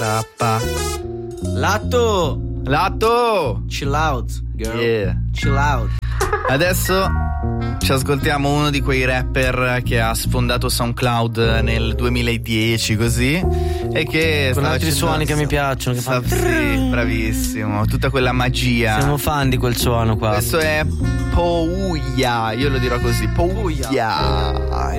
Lato! Chill out, girl. Yeah. Chill out. Adesso ci ascoltiamo uno di quei rapper che ha sfondato SoundCloud nel 2010 così, e che con altri suoni che mi piacciono, che fanno... Sì, bravissimo, tutta quella magia. Siamo fan di quel suono qua. Questo è Pouya, io lo dirò così, Pouya.